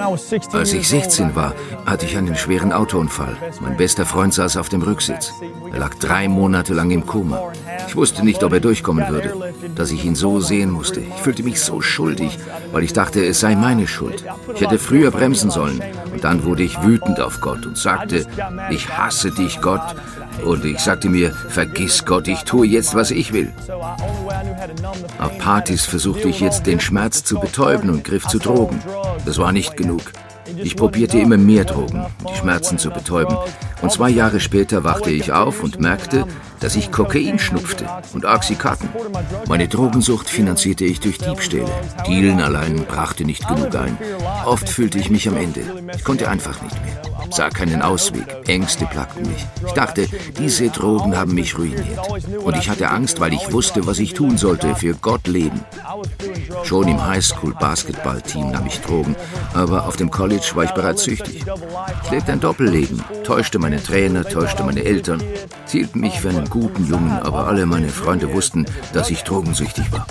Als ich 16 war, hatte ich einen schweren Autounfall. Mein bester Freund saß auf dem Rücksitz. Er lag 3 Monate lang im Koma. Ich wusste nicht, ob er durchkommen würde, dass ich ihn so sehen musste. Ich fühlte mich so schuldig, weil ich dachte, es sei meine Schuld. Ich hätte früher bremsen sollen. Und dann wurde ich wütend auf Gott und sagte, ich hasse dich, Gott. Und ich sagte mir, vergiss Gott, ich tue jetzt, was ich will. Auf Partys versuchte ich jetzt, den Schmerz zu betäuben und griff zu Drogen. Das war nicht genug. Ich probierte immer mehr Drogen, um die Schmerzen zu betäuben. Und 2 Jahre später wachte ich auf und merkte, dass ich Kokain schnupfte und Oxycontin. Meine Drogensucht finanzierte ich durch Diebstähle. Dealen allein brachte nicht genug ein. Oft fühlte ich mich am Ende. Ich konnte einfach nicht mehr. Sah keinen Ausweg. Ängste plagten mich. Ich dachte, diese Drogen haben mich ruiniert. Und ich hatte Angst, weil ich wusste, was ich tun sollte, für Gott leben. Schon im Highschool-Basketball-Team nahm ich Drogen, aber auf dem College war ich bereits süchtig. Ich lebte ein Doppelleben, täuschte meine Trainer, täuschte meine Eltern. Sie hielten mich für einen guten Jungen, aber alle meine Freunde wussten, dass ich drogensüchtig war.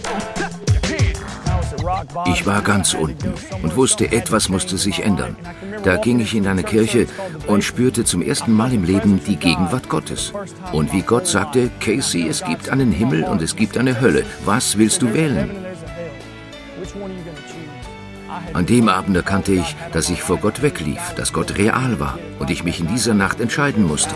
Ich war ganz unten und wusste, etwas musste sich ändern. Da ging ich in eine Kirche und spürte zum ersten Mal im Leben die Gegenwart Gottes. Und wie Gott sagte, Casey, es gibt einen Himmel und es gibt eine Hölle. Was willst du wählen? An dem Abend erkannte ich, dass ich vor Gott weglief, dass Gott real war und ich mich in dieser Nacht entscheiden musste.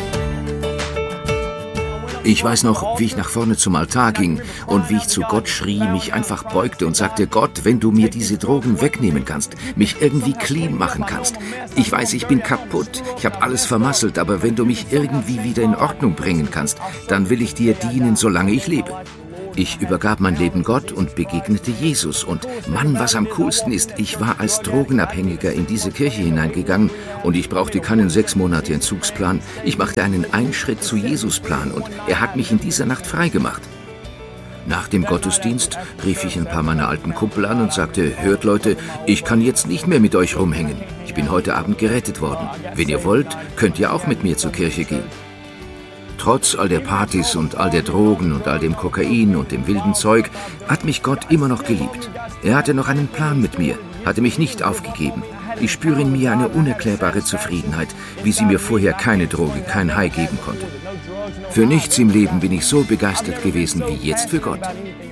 Ich weiß noch, wie ich nach vorne zum Altar ging und wie ich zu Gott schrie, mich einfach beugte und sagte, Gott, wenn du mir diese Drogen wegnehmen kannst, mich irgendwie clean machen kannst. Ich weiß, ich bin kaputt, ich habe alles vermasselt, aber wenn du mich irgendwie wieder in Ordnung bringen kannst, dann will ich dir dienen, solange ich lebe. Ich übergab mein Leben Gott und begegnete Jesus. Und Mann, was am coolsten ist, ich war als Drogenabhängiger in diese Kirche hineingegangen und ich brauchte keinen 6 Monate Entzugsplan. Ich machte einen Einschritt zu Jesus-Plan und er hat mich in dieser Nacht freigemacht. Nach dem Gottesdienst rief ich ein paar meiner alten Kumpel an und sagte, hört Leute, ich kann jetzt nicht mehr mit euch rumhängen. Ich bin heute Abend gerettet worden. Wenn ihr wollt, könnt ihr auch mit mir zur Kirche gehen. Trotz all der Partys und all der Drogen und all dem Kokain und dem wilden Zeug hat mich Gott immer noch geliebt. Er hatte noch einen Plan mit mir, hatte mich nicht aufgegeben. Ich spüre in mir eine unerklärbare Zufriedenheit, wie sie mir vorher keine Droge, kein High geben konnte. Für nichts im Leben bin ich so begeistert gewesen wie jetzt für Gott.